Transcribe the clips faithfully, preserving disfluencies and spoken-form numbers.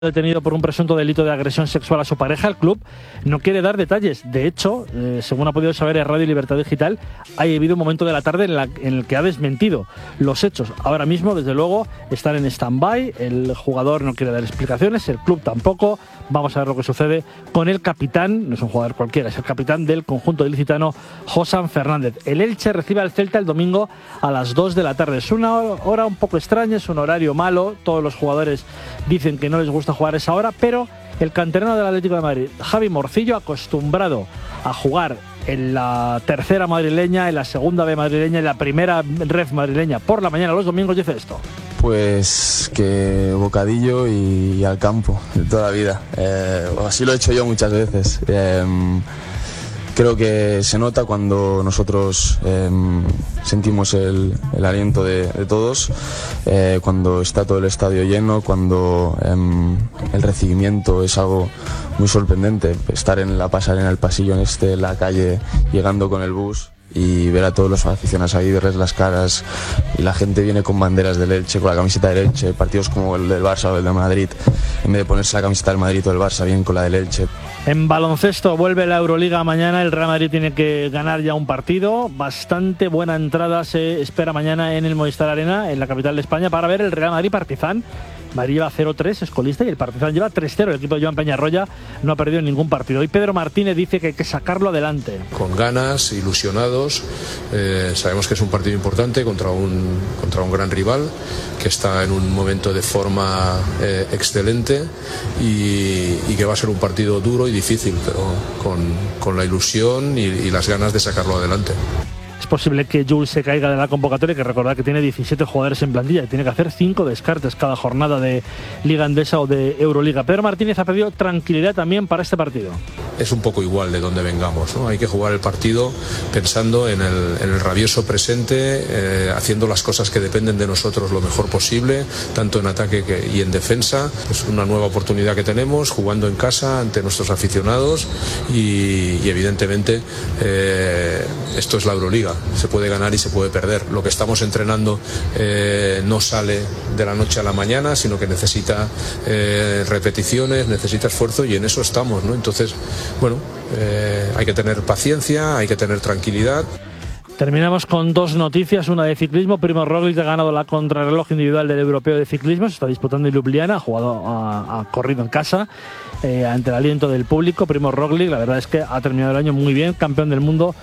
detenido por un presunto delito de agresión sexual a su pareja. El club no quiere dar detalles. De hecho, eh, según ha podido saber en Radio Libertad Digital, ha habido un momento de la tarde en, la, en el que ha desmentido los hechos. Ahora mismo, desde luego, están en stand-by. El jugador no quiere dar explicaciones, el club tampoco. Vamos a ver lo que sucede con el capitán, no es un jugador cualquiera, es el capitán del conjunto ilicitano, Josan Fernández. El Elche recibe al Celta el domingo a las dos de la tarde. Es una hora un poco extraña, es un horario malo. Todos los jugadores dicen que no les gusta jugar esa hora, pero el canterano del Atlético de Madrid, Javi Morcillo, acostumbrado a jugar en la tercera madrileña, en la segunda B madrileña, en la primera ref madrileña por la mañana los domingos, dice esto. Pues que bocadillo y, y al campo, de toda la vida. Eh, así lo he hecho yo muchas veces. Eh, creo que se nota cuando nosotros eh, sentimos el, el aliento de, de todos, eh, cuando está todo el estadio lleno, cuando eh, el recibimiento es algo muy sorprendente. Estar en la pasarela, en el pasillo, en este, en la calle, llegando con el bus y ver a todos los aficionados ahí, verles las caras, y la gente viene con banderas del Elche, con la camiseta del Elche, partidos como el del Barça o el de Madrid, en vez de ponerse la camiseta del Madrid o del Barça, bien con la del Elche. En baloncesto vuelve la Euroliga mañana, el Real Madrid tiene que ganar ya un partido, bastante buena entrada se espera mañana en el Movistar Arena, en la capital de España, para ver el Real Madrid Partizan. Madrid lleva cero tres, es colista, y el Partizan lleva tres cero. El equipo de Joan Peñarroya no ha perdido ningún partido. Y Pedro Martínez dice que hay que sacarlo adelante. Con ganas, ilusionados, eh, sabemos que es un partido importante contra un, contra un gran rival que está en un momento de forma eh, excelente y, y que va a ser un partido duro y difícil, pero con, con la ilusión y, y las ganas de sacarlo adelante. Es posible que Jules se caiga de la convocatoria, que recordad que tiene diecisiete jugadores en plantilla y tiene que hacer cinco descartes cada jornada de Liga Endesa o de Euroliga. Pedro Martínez ha pedido tranquilidad también para este partido. Es un poco igual de dónde vengamos, ¿no? Hay que jugar el partido pensando en el, en el rabioso presente, eh, haciendo las cosas que dependen de nosotros lo mejor posible, tanto en ataque que, y en defensa. Es una nueva oportunidad que tenemos, jugando en casa ante nuestros aficionados y, y evidentemente eh, esto es la Euroliga. Se puede ganar y se puede perder. Lo que estamos entrenando eh, no sale de la noche a la mañana, sino que necesita eh, repeticiones, necesita esfuerzo, y en eso estamos, ¿no? Entonces, bueno, eh, hay que tener paciencia, hay que tener tranquilidad. Terminamos con dos noticias, una de ciclismo. Primož Roglič ha ganado la contrarreloj individual del Europeo de Ciclismo, se está disputando en Ljubljana, ha jugado, ha, ha corrido en casa eh, ante el aliento del público. Primož Roglič, la verdad es que ha terminado el año muy bien, campeón del mundo,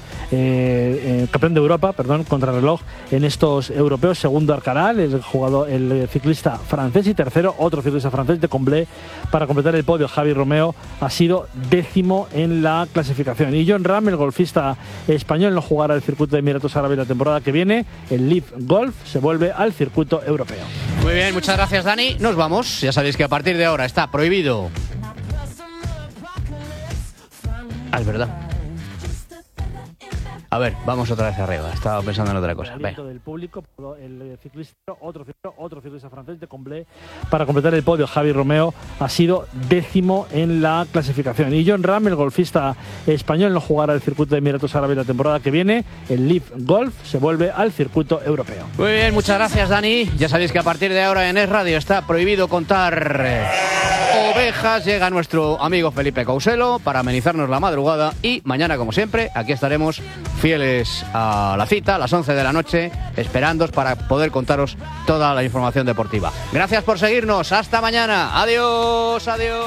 eh, eh, campeón de Europa, perdón, contrarreloj en estos europeos. Segundo Arcaral, el jugador, el ciclista francés, y tercero otro ciclista francés de Comblé para completar el podio. Javi Romeo ha sido décimo en la clasificación. Y Jon Rahm, el golfista español, no jugará el circuito de Emiratos Árabes la temporada que viene. El Live Golf se vuelve al circuito europeo. Muy bien, muchas gracias, Dani. Nos vamos. Ya sabéis que a partir de ahora está prohibido. Ah, es verdad. A ver, vamos otra vez arriba. Estaba pensando en otra cosa. El del público, el ciclista, otro, otro ciclista francés de Comblé para completar el podio. Javi Romeo ha sido décimo en la clasificación. Y Jon Rahm, el golfista español, no jugará el circuito de Emiratos Árabes la temporada que viene. El Live Golf se vuelve al circuito europeo. Muy bien, muchas gracias, Dani. Ya sabéis que a partir de ahora en Es Radio está prohibido contar ovejas. Llega nuestro amigo Felipe Couselo para amenizarnos la madrugada, y mañana, como siempre, aquí estaremos fieles a la cita a las once de la noche, esperándoos para poder contaros toda la información deportiva. Gracias por seguirnos, hasta mañana, adiós, adiós.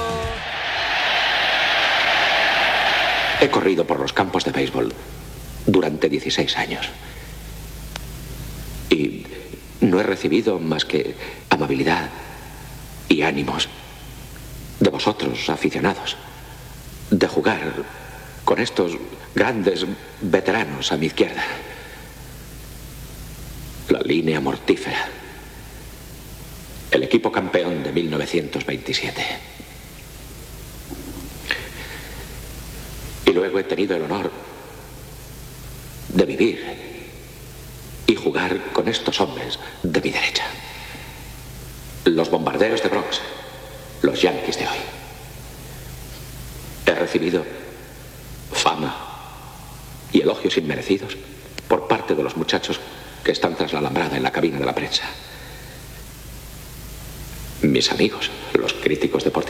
He corrido por los campos de béisbol durante dieciséis años y no he recibido más que amabilidad y ánimos de vosotros, aficionados, de jugar con estos grandes veteranos a mi izquierda. La línea mortífera. El equipo campeón de mil novecientos veintisiete. Y luego he tenido el honor de vivir y jugar con estos hombres de mi derecha. Los bombarderos de Bronx, los Yankees de hoy. He recibido fama y elogios inmerecidos por parte de los muchachos que están tras la alambrada en la cabina de la prensa. mis amigos, los críticos deportivos.